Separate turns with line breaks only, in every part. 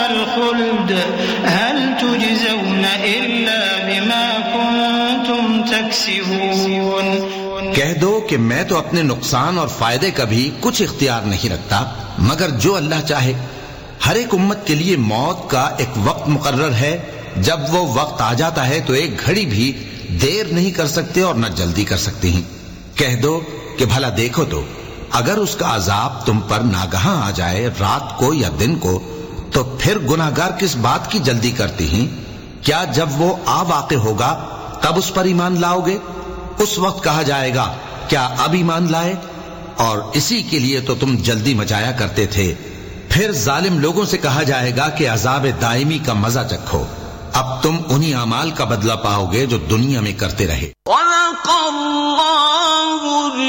الخلد هل تجزون إلا بما كنتم تكسبون.
کہہ دو کہ میں تو اپنے نقصان اور فائدے کا بھی کچھ اختیار نہیں رکھتا مگر جو اللہ چاہے. ہر ایک امت کے لیے موت کا ایک وقت مقرر ہے. جب وہ وقت آ جاتا ہے تو ایک گھڑی بھی دیر نہیں کر سکتے اور نہ جلدی کر سکتے ہیں. کہہ دو کہ بھلا دیکھو تو اگر اس کا عذاب تم پر ناگہاں آ جائے رات کو یا دن کو تو پھر گناہگار کس بات کی جلدی کرتے ہیں؟ کیا جب وہ آ واقع ہوگا تب اس پر ایمان لاؤ گے؟ اس وقت کہا جائے گا کیا اب ایمان لائے؟ اور اسی کے لیے تو تم جلدی مچایا کرتے تھے. پھر ظالم لوگوں سے کہا جائے گا کہ عذاب دائمی کا مزہ چکھو. اب تم انہی اعمال کا بدلہ پاؤ گے جو دنیا میں کرتے رہے.
صدق اللہ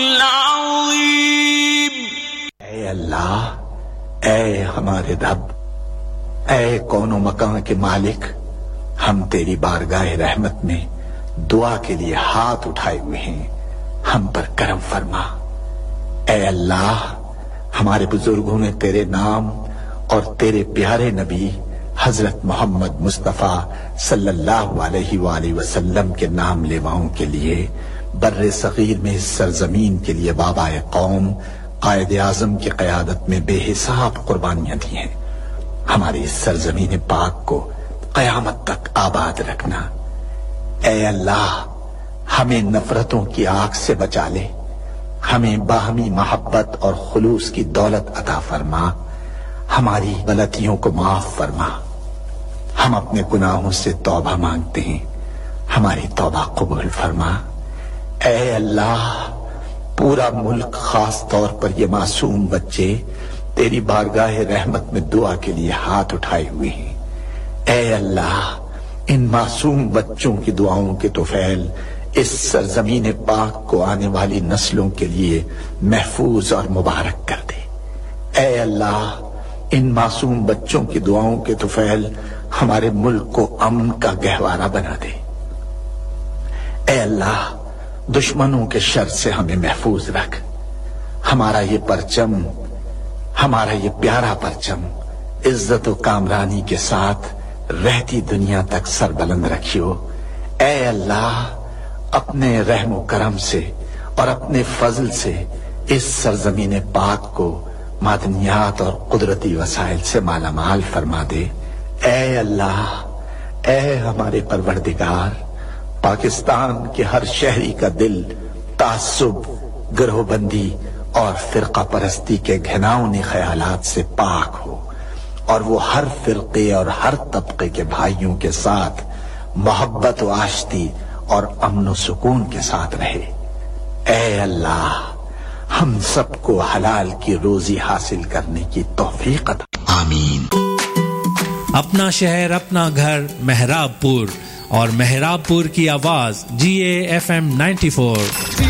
العظیم.
اے اللہ، اے ہمارے رب، اے کون و مکان کے مالک، ہم تیری بارگاہ رحمت میں دعا کے لیے ہاتھ اٹھائے ہوئے ہیں. ہم پر کرم فرما. اے اللہ، ہمارے بزرگوں نے تیرے نام اور تیرے پیارے نبی حضرت محمد مصطفیٰ صلی اللہ علیہ وآلہ وسلم کے نام لیواؤں کے لیے بر صغیر میں اس سرزمین کے لیے بابا قوم قائد اعظم کی قیادت میں بے حساب قربانیاں دی ہیں. ہماری اس سرزمین پاک کو قیامت تک آباد رکھنا. اے اللہ، ہمیں نفرتوں کی آگ سے بچا لے. ہمیں باہمی محبت اور خلوص کی دولت عطا فرما. ہماری غلطیوں کو معاف فرما. ہم اپنے گناہوں سے توبہ مانگتے ہیں، ہماری توبہ قبول فرما. اے اللہ، پورا ملک خاص طور پر یہ معصوم بچے تیری بارگاہ رحمت میں دعا کے لیے ہاتھ اٹھائے ہوئے ہیں. اے اللہ، ان معصوم بچوں کی دعاؤں کے طفیل اس سرزمین پاک کو آنے والی نسلوں کے لیے محفوظ اور مبارک کر دے. اے اللہ، ان معصوم بچوں کی دعاؤں کے طفیل ہمارے ملک کو امن کا گہوارہ بنا دے. اے اللہ، دشمنوں کے شر سے ہمیں محفوظ رکھ. ہمارا یہ پرچم، ہمارا یہ پیارا پرچم عزت و کامرانی کے ساتھ رہتی دنیا تک سربلند رکھیو. اے اللہ، اپنے رحم و کرم سے اور اپنے فضل سے اس سرزمین پاک کو معدنیات اور قدرتی وسائل سے مالا مال فرما دے. اے اللہ، اے ہمارے پروردگار، پاکستان کے ہر شہری کا دل تعصب، گروہ بندی اور فرقہ پرستی کے گھناؤنے خیالات سے پاک ہو اور وہ ہر فرقے اور ہر طبقے کے بھائیوں کے ساتھ محبت و آشتی اور امن و سکون کے ساتھ رہے. اے اللہ، ہم سب کو حلال کی روزی حاصل کرنے کی توفیق عطا.
آمین.
اپنا شہر اپنا گھر مہراب پور اور مہراب پور کی آواز GAFM 94